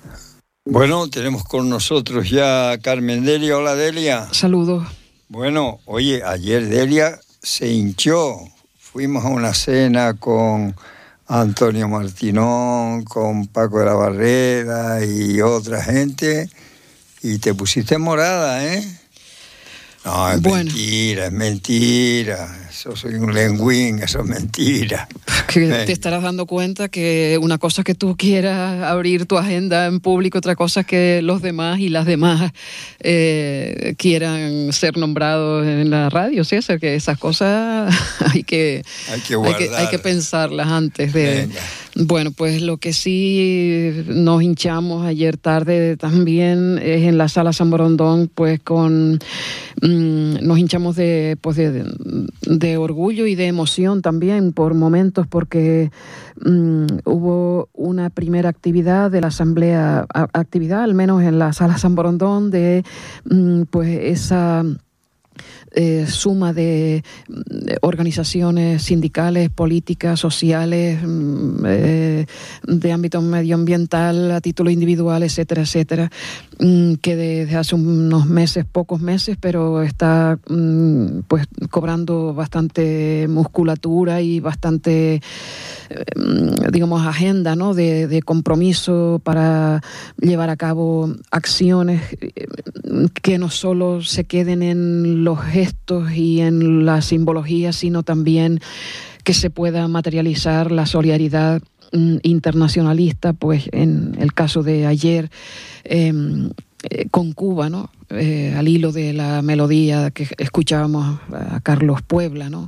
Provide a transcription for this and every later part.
Bueno, tenemos con nosotros ya a Carmen Delia. Hola, Delia. Saludos. Bueno, oye, ayer Delia se hinchó. Fuimos a una cena con Antonio Martinón, con Paco de la Barrera y otra gente, y te pusiste morada, ¿eh? No, es mentira. Eso soy un lengüín, eso es mentira. Que te estarás dando cuenta que una cosa es que tú quieras abrir tu agenda en público, otra cosa es que los demás y las demás quieran ser nombrados en la radio, ¿sí? O sea, que esas cosas hay que pensarlas antes de... Venga. Bueno, pues lo que sí nos hinchamos ayer tarde también es en la Sala San Borondón, pues nos hinchamos de orgullo y de emoción también por momentos, porque hubo una primera actividad de la Asamblea, actividad al menos en la Sala San Borondón, de pues esa... suma de organizaciones sindicales, políticas, sociales, de ámbito medioambiental, a título individual, etcétera, etcétera, que desde hace unos meses, pocos meses, pero está pues cobrando bastante musculatura y bastante, digamos, agenda, ¿no? de compromiso para llevar a cabo acciones que no solo se queden en los gestos y en la simbología, sino también que se pueda materializar la solidaridad internacionalista, pues en el caso de ayer con Cuba, ¿no? Al hilo de la melodía que escuchábamos a Carlos Puebla, ¿no?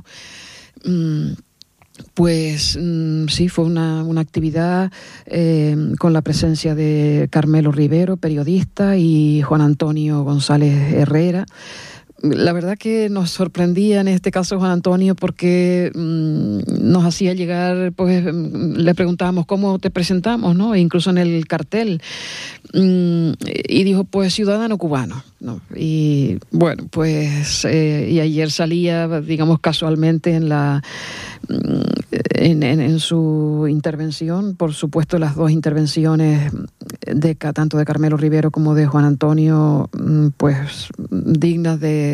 Pues sí, fue una actividad con la presencia de Carmelo Rivero, periodista, y Juan Antonio González Herrera. La verdad que nos sorprendía en este caso Juan Antonio, porque nos hacía llegar, pues le preguntábamos cómo te presentamos, ¿no? E incluso en el cartel, y dijo, pues ciudadano cubano, ¿no? Y bueno, pues y ayer salía, digamos, casualmente en su intervención, por supuesto las dos intervenciones tanto de Carmelo Rivero como de Juan Antonio, pues dignas de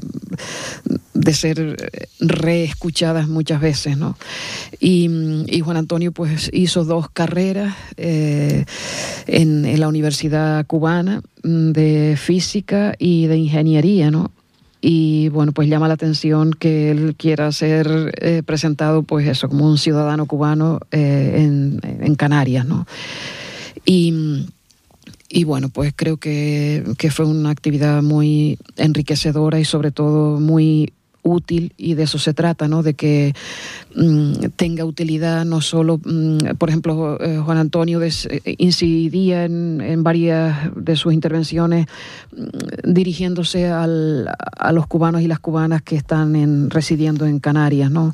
ser reescuchadas muchas veces, ¿no? Y Juan Antonio pues hizo 2 carreras en la Universidad Cubana de Física y de Ingeniería, ¿no? Y bueno, pues llama la atención que él quiera ser presentado, pues eso, como un ciudadano cubano en Canarias, ¿no? Y bueno, pues creo que fue una actividad muy enriquecedora y sobre todo muy útil, y de eso se trata, ¿no? De que tenga utilidad, no solo, por ejemplo, Juan Antonio incidía en varias de sus intervenciones dirigiéndose a los cubanos y las cubanas que están residiendo en Canarias, ¿no?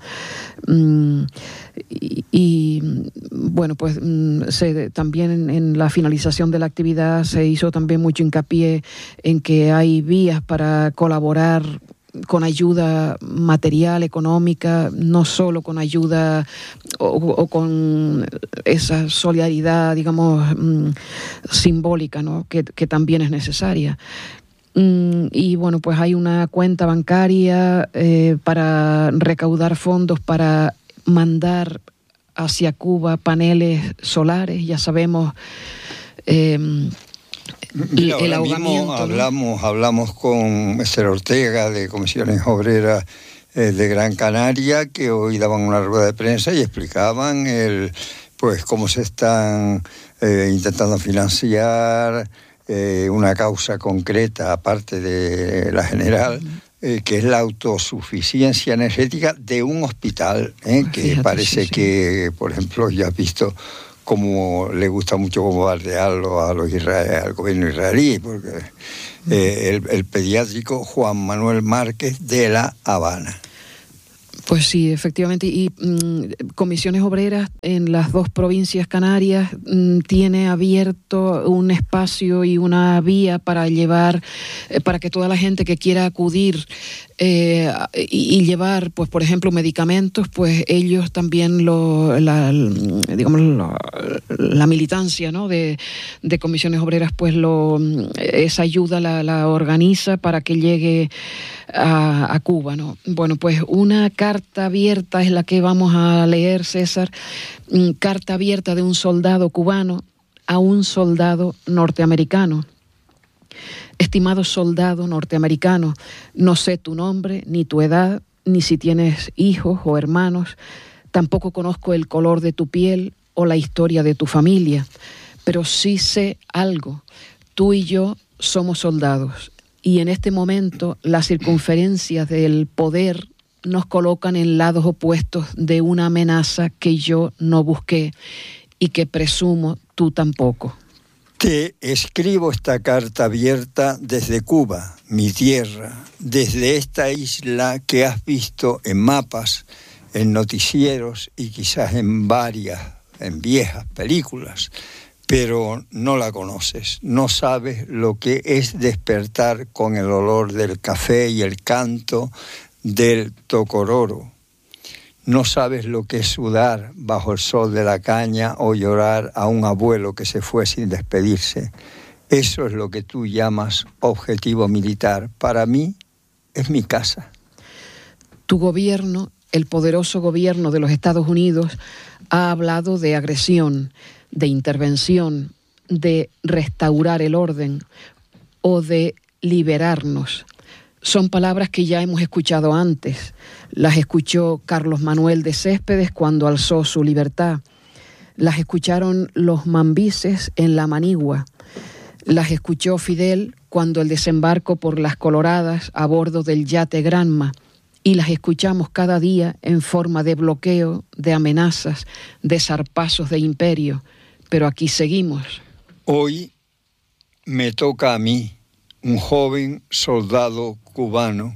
Y bueno, pues también en la finalización de la actividad se hizo también mucho hincapié en que hay vías para colaborar con ayuda material, económica, no solo con ayuda o con esa solidaridad, digamos, simbólica, ¿no? que también es necesaria. Y bueno, pues hay una cuenta bancaria para recaudar fondos para mandar hacia Cuba paneles solares. Ya sabemos Mira, el ahora mismo ahogamiento, hablamos con Esther Ortega de Comisiones Obreras de Gran Canaria, que hoy daban una rueda de prensa y explicaban pues cómo se están intentando financiar una causa concreta, aparte de la general, que es la autosuficiencia energética de un hospital, que fíjate, parece sí. que, por ejemplo, ya has visto como le gusta mucho bombardearlo al gobierno israelí, porque el pediátrico Juan Manuel Márquez de La Habana. Pues sí, efectivamente. Y Comisiones Obreras en las dos provincias canarias tiene abierto un espacio y una vía para llevar, para que toda la gente que quiera acudir y llevar, pues por ejemplo, medicamentos, pues ellos también la militancia, ¿no?, de Comisiones Obreras, pues esa ayuda la organiza para que llegue a Cuba, ¿no? Bueno, pues una carta abierta es la que vamos a leer, César. Carta abierta de un soldado cubano a un soldado norteamericano. Estimado soldado norteamericano, no sé tu nombre, ni tu edad, ni si tienes hijos o hermanos. Tampoco conozco el color de tu piel o la historia de tu familia, pero sí sé algo. Tú y yo somos soldados. Y en este momento las circunferencias del poder nos colocan en lados opuestos de una amenaza que yo no busqué y que presumo tú tampoco. Te escribo esta carta abierta desde Cuba, mi tierra, desde esta isla que has visto en mapas, en noticieros y quizás en viejas películas, pero no la conoces, no sabes lo que es despertar con el olor del café y el canto del tocororo. No sabes lo que es sudar bajo el sol de la caña o llorar a un abuelo que se fue sin despedirse. Eso es lo que tú llamas objetivo militar. Para mí es mi casa. Tu gobierno, el poderoso gobierno de los Estados Unidos, ha hablado de agresión, de intervención, de restaurar el orden o de liberarnos. Son palabras que ya hemos escuchado antes. Las escuchó Carlos Manuel de Céspedes cuando alzó su libertad. Las escucharon los mambises en La Manigua. Las escuchó Fidel cuando el desembarco por las Coloradas a bordo del yate Granma. Y las escuchamos cada día en forma de bloqueo, de amenazas, de zarpazos de imperio. Pero aquí seguimos. Hoy me toca a mí, un joven soldado cubano,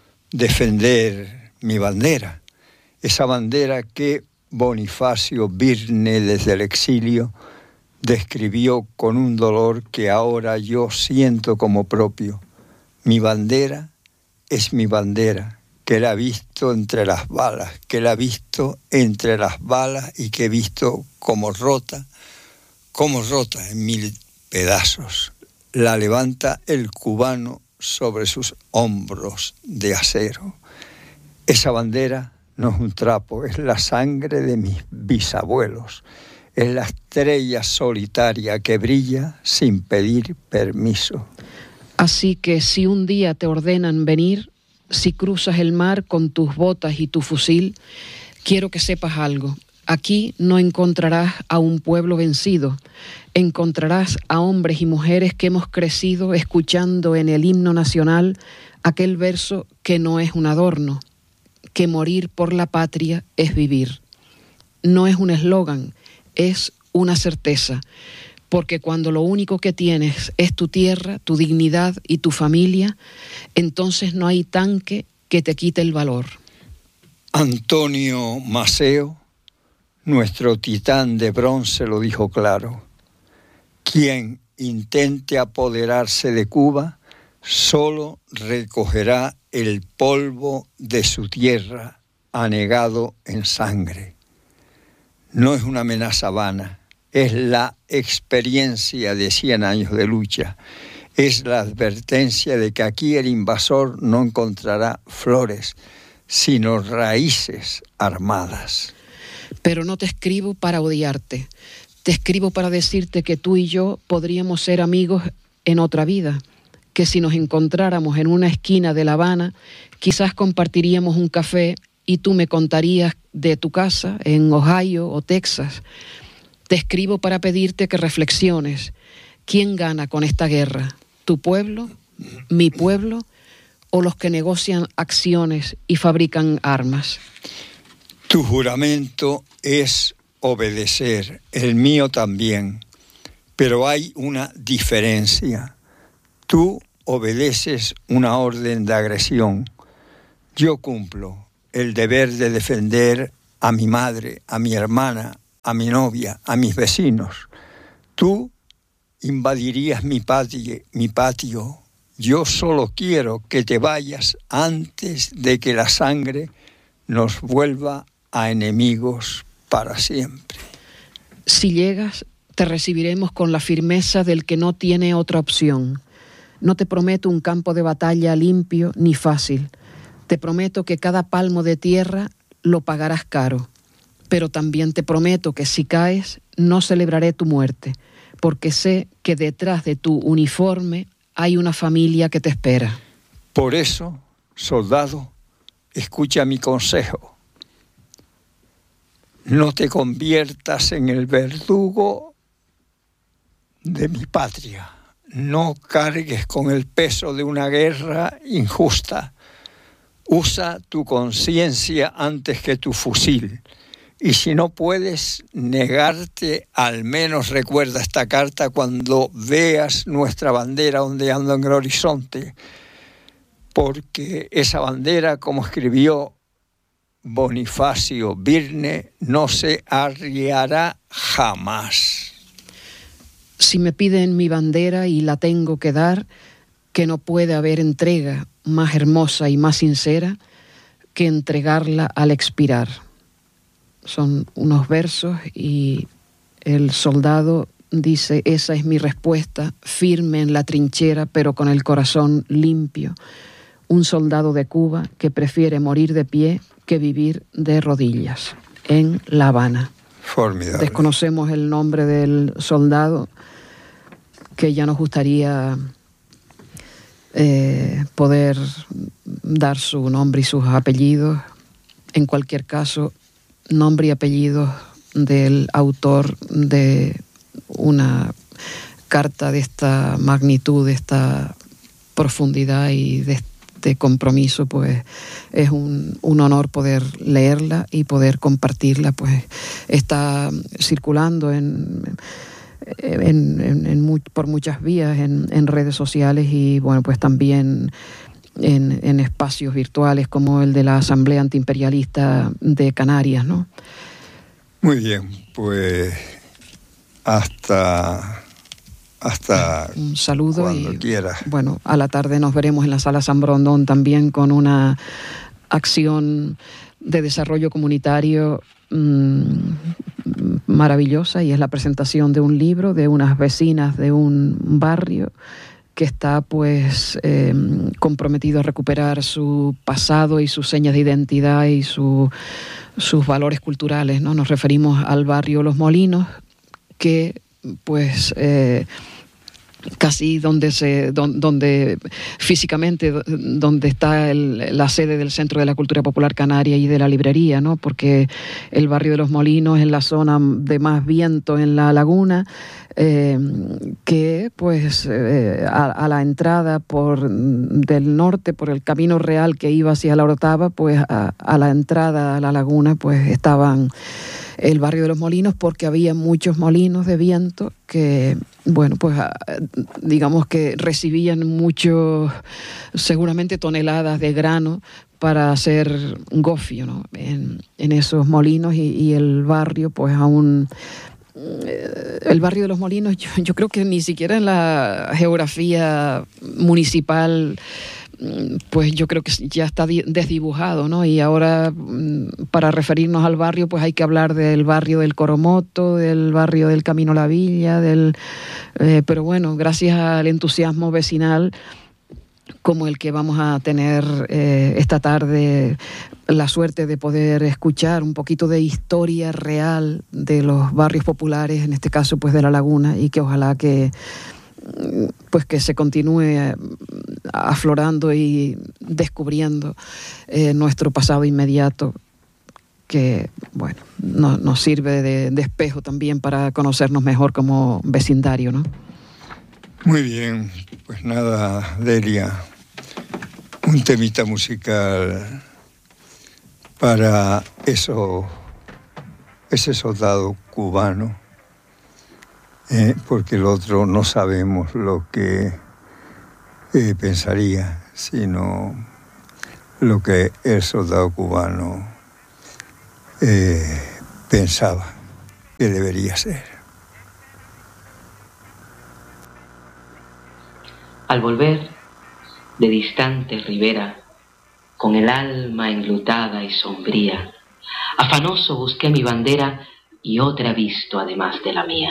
defender mi bandera. Esa bandera que Bonifacio Birne desde el exilio describió con un dolor que ahora yo siento como propio. Mi bandera es mi bandera, que la he visto entre las balas, y que he visto como rota en 1000 pedazos. La levanta el cubano sobre sus hombros de acero. Esa bandera no es un trapo, es la sangre de mis bisabuelos. Es la estrella solitaria que brilla sin pedir permiso. Así que si un día te ordenan venir, si cruzas el mar con tus botas y tu fusil, quiero que sepas algo. Aquí no encontrarás a un pueblo vencido, encontrarás a hombres y mujeres que hemos crecido escuchando en el himno nacional aquel verso que no es un adorno, que morir por la patria es vivir. No es un eslogan, es una certeza, porque cuando lo único que tienes es tu tierra, tu dignidad y tu familia, entonces no hay tanque que te quite el valor. Antonio Maceo, nuestro titán de bronce, lo dijo claro. Quien intente apoderarse de Cuba solo recogerá el polvo de su tierra anegado en sangre. No es una amenaza vana, es la experiencia de 100 años de lucha. Es la advertencia de que aquí el invasor no encontrará flores, sino raíces armadas. Pero no te escribo para odiarte, te escribo para decirte que tú y yo podríamos ser amigos en otra vida, que si nos encontráramos en una esquina de La Habana, quizás compartiríamos un café y tú me contarías de tu casa en Ohio o Texas. Te escribo para pedirte que reflexiones. ¿Quién gana con esta guerra? ¿Tu pueblo? ¿Mi pueblo? ¿O los que negocian acciones y fabrican armas? Tu juramento es obedecer, el mío también, pero hay una diferencia. Tú obedeces una orden de agresión, yo cumplo el deber de defender a mi madre, a mi hermana, a mi novia, a mis vecinos. Tú invadirías mi patio. Yo solo quiero que te vayas antes de que la sangre nos vuelva a enemigos para siempre. Si llegas, te recibiremos con la firmeza del que no tiene otra opción. No te prometo un campo de batalla limpio ni fácil. Te prometo que cada palmo de tierra lo pagarás caro. Pero también te prometo que si caes, no celebraré tu muerte, porque sé que detrás de tu uniforme hay una familia que te espera. Por eso, soldado, escucha mi consejo. No te conviertas en el verdugo de mi patria. No cargues con el peso de una guerra injusta. Usa tu conciencia antes que tu fusil. Y si no puedes negarte, al menos recuerda esta carta cuando veas nuestra bandera ondeando en el horizonte. Porque esa bandera, como escribió Bonifacio Birne, no se arriará jamás. Si me piden mi bandera y la tengo que dar, que no puede haber entrega más hermosa y más sincera que entregarla al expirar. Son unos versos y el soldado dice: esa es mi respuesta, firme en la trinchera pero con el corazón limpio. Un soldado de Cuba que prefiere morir de pie que vivir de rodillas. En La Habana. Formidable. Desconocemos el nombre del soldado, que ya nos gustaría poder dar su nombre y sus apellidos. En cualquier caso, nombre y apellidos del autor de una carta de esta magnitud, de esta profundidad y de este compromiso, pues es un honor poder leerla y poder compartirla. Pues está circulando por muchas vías en redes sociales y bueno, pues también en espacios virtuales como el de la Asamblea Antiimperialista de Canarias, ¿no? Muy bien, pues hasta un saludo cuando y quieras. Bueno, a la tarde nos veremos en la Sala San Borondón también con una acción de desarrollo comunitario maravillosa, y es la presentación de un libro de unas vecinas de un barrio que está pues comprometido a recuperar su pasado y sus señas de identidad y sus valores culturales, ¿no? Nos referimos al barrio Los Molinos, que pues casi donde físicamente donde está la sede del Centro de la Cultura Popular Canaria y de la librería, ¿no? Porque el barrio de Los Molinos es la zona de más viento en la laguna, que pues a la entrada del norte por el Camino Real que iba hacia la Orotava, pues a la entrada a la laguna pues estaban el barrio de Los Molinos, porque había muchos molinos de viento que, bueno, pues digamos que recibían seguramente toneladas de grano para hacer gofio, ¿no? En esos molinos, y el barrio pues aún... El barrio de Los Molinos, yo creo que ni siquiera en la geografía municipal, pues yo creo que ya está desdibujado, ¿no? Y ahora, para referirnos al barrio, pues hay que hablar del barrio del Coromoto, del barrio del Camino La Villa, pero bueno, gracias al entusiasmo vecinal como el que vamos a tener esta tarde, la suerte de poder escuchar un poquito de historia real de los barrios populares, en este caso pues de La Laguna, y que ojalá que se continúe aflorando y descubriendo nuestro pasado inmediato, que bueno, nos sirve de espejo también para conocernos mejor como vecindario, ¿no? Muy bien, pues nada, Delia, un temita musical para ese soldado cubano, porque el otro no sabemos lo que pensaría, sino lo que el soldado cubano pensaba que debería ser. Al volver de distante ribera, con el alma enlutada y sombría, afanoso busqué mi bandera y otra visto además de la mía.